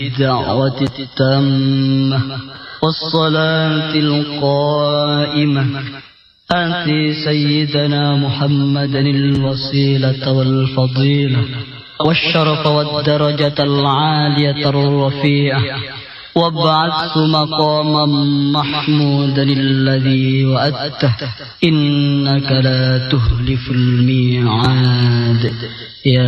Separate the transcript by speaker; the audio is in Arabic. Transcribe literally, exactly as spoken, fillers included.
Speaker 1: الدعوة التامة والصلاة القائمة آت سيدنا محمدا الوسيلة والفضيلة والشرف والدرجة العالية الرفيعة وابعثه مقاما محمودا الذي وعدته إنك لا تخلف الميعاد. يا